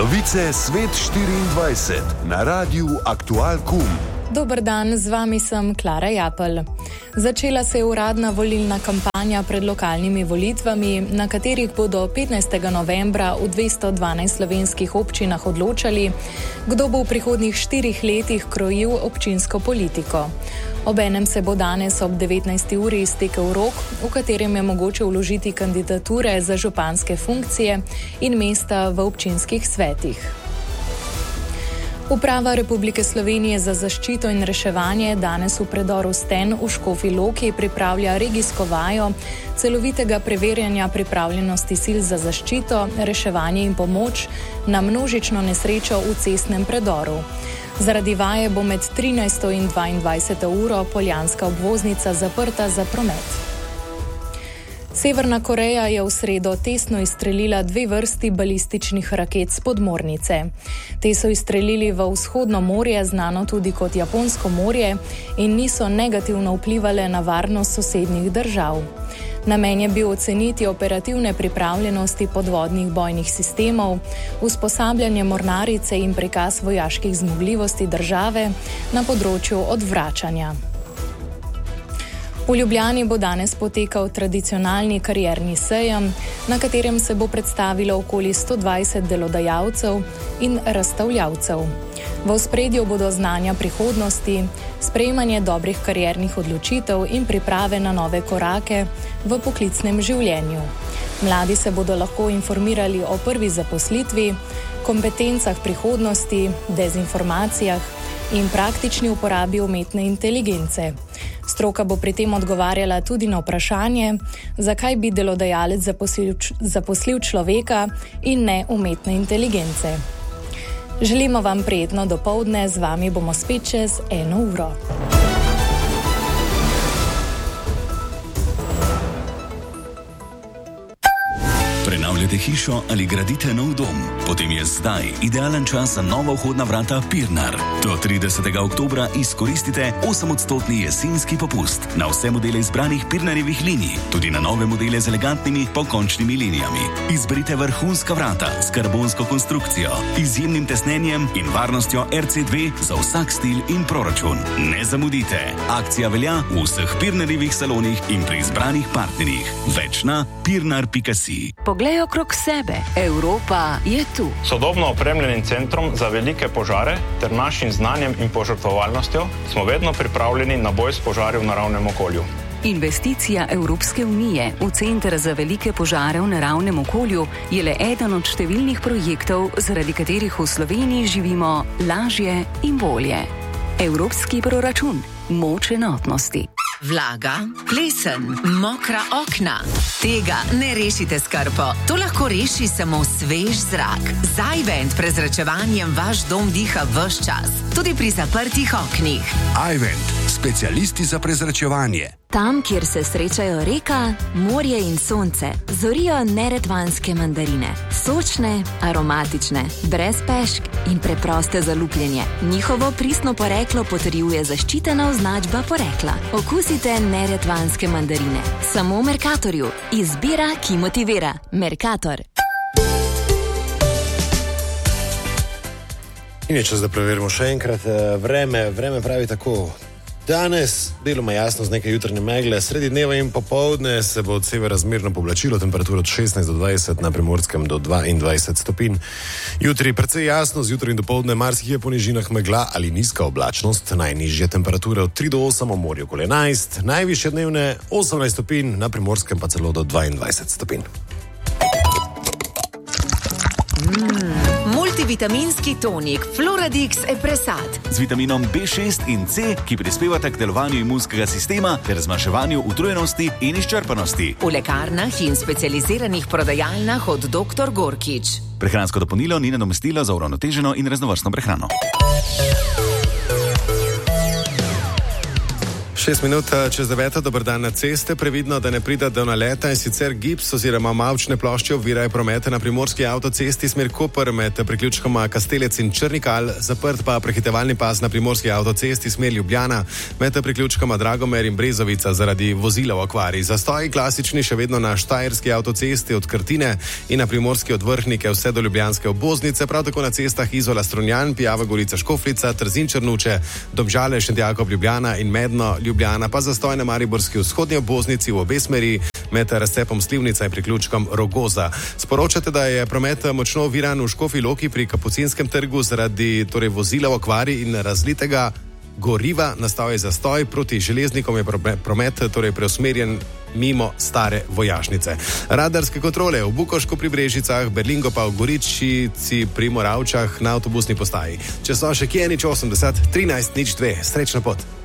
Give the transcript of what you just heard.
Novice Svet 24 na Radiu Aktual KUM. Dober dan, z vami sem Klara Japelj. Začela se je uradna volilna kampanja pred lokalnimi volitvami, na katerih bodo 15. novembra v 212 slovenskih občinah odločali, kdo bo v prihodnjih 4 letih krojil občinsko politiko. Obenem se bo danes ob 19. uri iztekel rok, v katerem je mogoče vložiti kandidature za županske funkcije in mesta v občinskih svetih. Uprava Republike Slovenije za zaščito in reševanje danes v predoru Sten v Škofji Loki pripravlja regijsko vajo celovitega preverjanja pripravljenosti sil za zaščito, reševanje in pomoč na množično nesrečo v cestnem predoru. Zaradi vaje bo med 13. in 22. uro Poljanska obvoznica zaprta za promet. Severna Koreja je v sredo testno izstrelila 2 vrsti balističnih raket s podmornice. Te so izstrelili v vzhodno morje, znano tudi kot Japonsko morje, in niso negativno vplivale na varnost sosednjih držav. Namen je bil oceniti operativne pripravljenosti podvodnih bojnih sistemov, usposabljanje mornarice in prikaz vojaških zmogljivosti države na področju odvračanja. V Ljubljani bo danes potekal tradicionalni karierni sejem, na katerem se bo predstavilo okoli 120 delodajalcev in razstavljavcev. V ospredju bodo znanja prihodnosti, sprejemanje dobrih kariernih odločitev in priprave na nove korake v poklicnem življenju. Mladi se bodo lahko informirali o prvi zaposlitvi, kompetencah prihodnosti, dezinformacijah in praktični uporabi umetne inteligence. Stroka bo pri tem odgovarjala tudi na vprašanje, zakaj bi delodajalec zaposlil človeka in ne umetne inteligence. Želimo vam prijetno dopoldne, z vami bomo spet čez 1 uro. Prenavljate hišo ali gradite nov dom? Potem je zdaj idealen čas za nova vhodna vrata Pirnar. Do 30. oktobra izkoristite 8% jesenski popust na vse modele izbranih Pirnarjevih linij, tudi na nove modele z elegantnimi pokončnimi linijami. Izberite vrhunska vrata s karbonsko konstrukcijo, izjemnim tesnenjem in varnostjo RC2 za vsak stil in proračun. Ne zamudite! Akcija velja v vseh Pirnarjevih salonih in pri izbranih partnerjih. Več na pirnar.si. Poglej okrog sebe. Evropa je tu. Sodobno opremljenim centrom za velike požare ter našim znanjem in požrtvovalnostjo smo vedno pripravljeni na boj s požari v naravnem okolju. Investicija Evropske unije v Center za velike požare v naravnem okolju je le eden od številnih projektov, zaradi katerih v Sloveniji živimo lažje in bolje. Evropski proračun. Moč enotnosti. Vlaga, plesen, mokra okna. Tega ne rešite s krpo. To lahko reši samo svež zrak. Z iVent prezračevanjem vaš dom diha ves čas, tudi pri zaprtih oknih. iVent, specialisti za prezračevanje. Tam, kjer se srečajo reka, morje in sonce, zorijo neretvanske mandarine. Sočne, aromatične, brez pešk in preproste za lupljenje. Njihovo pristno poreklo potrjuje zaščitena označba porekla. Okusite neretvanske mandarine. Samo v Mercatorju. Izbira, ki motivira. Mercator. In je čas, da preverimo še enkrat. Vreme pravi tako. Danes deloma jasno z nekaj jutrnje megle, sredi dneva in popoldne se bo od severa zmerno povlačilo, temperatura od 16 do 20, na Primorskem do 22 stopinj. Jutri precej jasno, zjutraj in dopoldne marsikje po nižinah megla ali nizka oblačnost, najnižje temperature od 3 do 8, v morju okoli 11, najvišje dnevne 18 stopinj, na Primorskem pa celo do 22 stopinj. Multivitaminski tonik Floradix Epresat z vitaminom B6 in C, ki prispevata k delovanju imunskega sistema ter zmanjševanju utrujenosti in izčrpanosti. v lekarnah in specializiranih prodajalnah od Dr. Gorkič. Prehransko dopolnilo ni nadomestilo za uravnoteženo in raznovrstno prehrano. 6 minut čez 9, dober dan na ceste, previdno, da ne pride do naleta in sicer gips oziroma mavčne plošče ovirajo promete na primorski avtocesti smer Koper med priključkoma Kastelec in Črnikal, zaprt pa prehitevalni pas na primorski avtocesti smer Ljubljana med priključkoma Dragomer in Brezovica zaradi vozila v okvari. Zastoji klasični še vedno na štajerski avtocesti od Krtine in na primorski od Vrhnike vse do ljubljanske obvoznice, prav tako na cestah Izola Strunjan, Pijava Gorica Škofljica, Trzin Črnuče, Domžale, Šentjakov Ljubljana in Medno Ljubljana, pa zastoj na mariborski vzhodnji obvoznici v obe smeri med razcepom Slivnica in priključkom Rogoza. Sporočate, da je promet močno oviran v Škofji Loki pri Kapucinskem trgu zaradi vozila v okvari in razlitega goriva. Nastal je zastoj, proti železnikom je promet preusmerjen mimo stare vojašnice. Radarske kontrole v Bukošku pri Brežicah, Berlingo pa v Goričici pri Moravčah na avtobusni postaji. Če so še kje, 80 13 02. Srečno pot.